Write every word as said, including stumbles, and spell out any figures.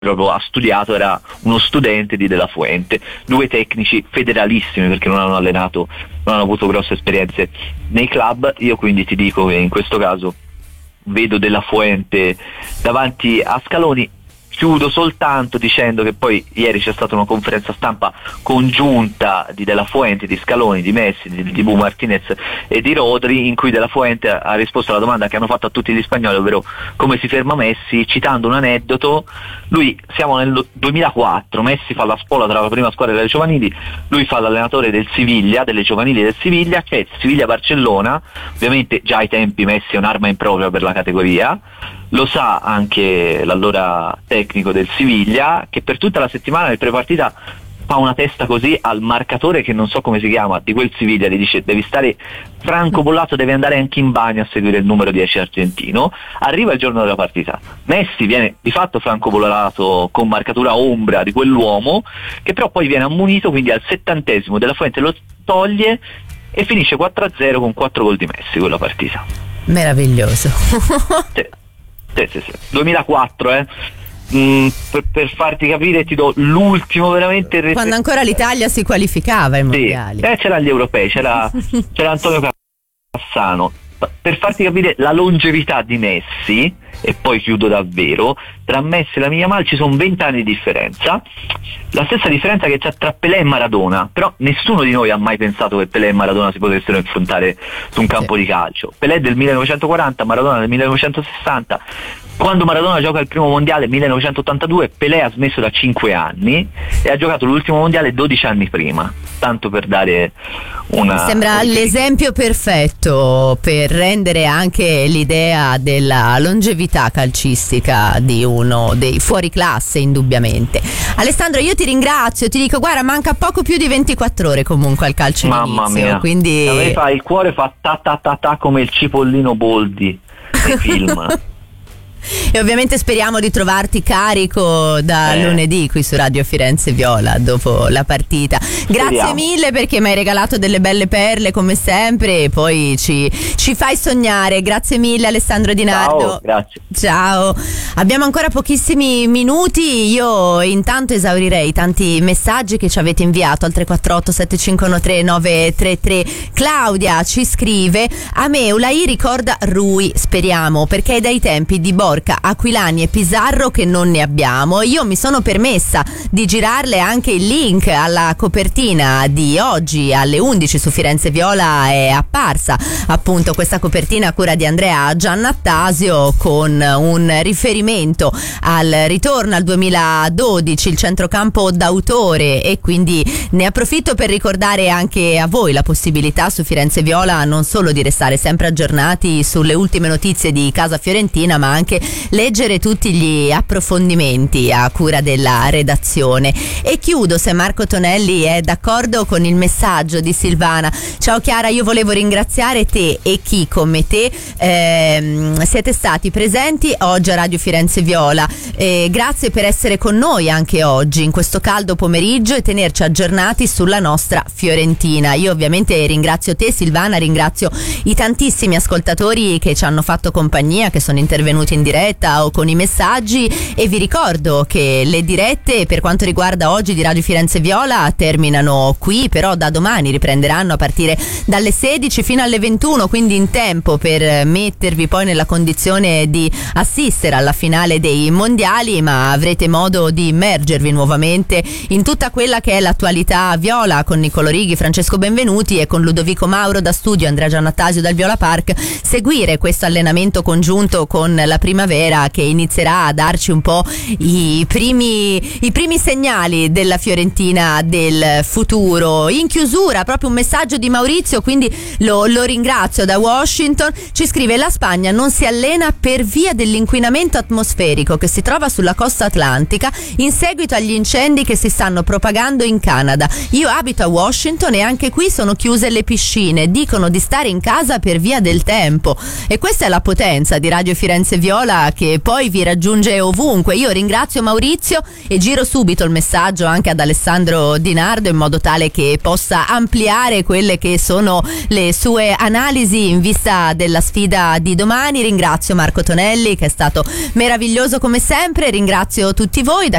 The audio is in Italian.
proprio ha studiato, era uno studente di De La Fuente, due tecnici federalissimi perché non hanno allenato, non hanno avuto grosse esperienze nei club. Io quindi ti dico che in questo caso vedo De La Fuente davanti a Scaloni. Chiudo soltanto dicendo che poi ieri c'è stata una conferenza stampa congiunta di De La Fuente, di Scaloni, di Messi, di Dibu Martinez e di Rodri, in cui De La Fuente ha risposto alla domanda che hanno fatto a tutti gli spagnoli, ovvero come si ferma Messi, citando un aneddoto. Lui, siamo nel duemilaquattro, Messi fa la spola tra la prima squadra delle giovanili, lui fa l'allenatore del Siviglia, delle giovanili del Siviglia, che è Siviglia-Barcellona. Ovviamente già ai tempi Messi è un'arma impropria per la categoria, lo sa anche l'allora tecnico del Siviglia, che per tutta la settimana del prepartita fa una testa così al marcatore che non so come si chiama di quel Siviglia, gli dice devi stare francobollato, devi andare anche in bagno a seguire il numero dieci argentino. Arriva il giorno della partita, Messi viene di fatto francobollato con marcatura ombra di quell'uomo, che però poi viene ammonito, quindi al settantesimo De La Fuente lo toglie e finisce quattro a zero con quattro gol di Messi quella partita. Meraviglioso. Sì. Sì, sì, sì. duemilaquattro, eh. Mm, per, per farti capire ti do l'ultimo veramente. Quando ancora l'Italia si qualificava ai mondiali. Sì. Eh, c'era gli europei, c'era, c'era Antonio Cassano. Per farti capire la longevità di Messi, e poi chiudo davvero, tra Messi e la Yamal ci sono vent'anni di differenza, la stessa differenza che c'è tra Pelé e Maradona, però nessuno di noi ha mai pensato che Pelé e Maradona si potessero affrontare su un campo sì. di calcio. Pelé è del millenovecentoquaranta, Maradona del millenovecentosessanta. Quando Maradona gioca il primo mondiale millenovecentottantadue, Pelé ha smesso da cinque anni e ha giocato l'ultimo mondiale dodici anni prima, tanto per dare una... Sembra l'esempio perfetto per rendere anche l'idea della longevità calcistica di uno dei fuoriclasse, indubbiamente. Alessandro, io ti ringrazio, ti dico guarda, manca poco più di ventiquattro ore comunque al calcio Mamma d'inizio, mia. quindi a me fa, il cuore fa ta ta ta ta come il cipollino Boldi nei film. E ovviamente speriamo di trovarti carico da eh. lunedì qui su Radio Firenze Viola dopo la partita. Grazie Speriamo. mille perché mi hai regalato delle belle perle come sempre e poi ci, ci fai sognare. Grazie mille Alessandro Di Nardo. Ciao, grazie. Ciao. Abbiamo ancora pochissimi minuti, io intanto esaurirei tanti messaggi che ci avete inviato al tre quattro otto sette cinque uno tre nove tre tre. Claudia ci scrive: a me Ulai ricorda Rui, speriamo, perché è dai tempi di Borca, Aquilani e Pizarro che non ne abbiamo. Io mi sono permessa di girarle anche il link alla copertina di oggi alle undici su Firenze Viola. È apparsa appunto questa copertina a cura di Andrea Giannattasio con un riferimento al ritorno al duemiladodici, il centrocampo d'autore, e quindi ne approfitto per ricordare anche a voi la possibilità su Firenze Viola non solo di restare sempre aggiornati sulle ultime notizie di casa fiorentina, ma anche leggere tutti gli approfondimenti a cura della redazione. E chiudo, se Marco Tonelli è d'accordo, con il messaggio di Silvana. Ciao Chiara, io volevo ringraziare te e chi come te ehm, siete stati presenti oggi a Radio Firenze Viola. Eh, grazie per essere con noi anche oggi in questo caldo pomeriggio e tenerci aggiornati sulla nostra Fiorentina. Io ovviamente ringrazio te Silvana, ringrazio i tantissimi ascoltatori che ci hanno fatto compagnia, che sono intervenuti in diretta o con i messaggi, e vi ricordo che le dirette per quanto riguarda oggi di Radio Firenze Viola terminano qui, però da domani riprenderanno a partire dalle sedici fino alle ventuno, quindi in tempo per mettervi poi nella condizione di assistere alla finale dei mondiali, ma avrete modo di immergervi nuovamente in tutta quella che è l'attualità viola con Niccolò Righi, Francesco Benvenuti e con Ludovico Mauro da studio, Andrea Giannattasio dal Viola Park. Seguire questo allenamento congiunto con la primavera che inizierà a darci un po' i primi, i primi segnali della Fiorentina del futuro. In chiusura proprio un messaggio di Maurizio, quindi lo, lo ringrazio, da Washington. Ci scrive: la Spagna non si allena per via dell'inquinamento atmosferico che si trova sulla costa atlantica in seguito agli incendi che si stanno propagando in Canada. Io abito a Washington e anche qui sono chiuse le piscine, dicono di stare in casa per via del tempo. E questa è la potenza di Radio Firenze Viola, piccola che poi vi raggiunge ovunque. Io ringrazio Maurizio e giro subito il messaggio anche ad Alessandro Di Nardo in modo tale che possa ampliare quelle che sono le sue analisi in vista della sfida di domani. Ringrazio Marco Tonelli che è stato meraviglioso come sempre, ringrazio tutti voi. Da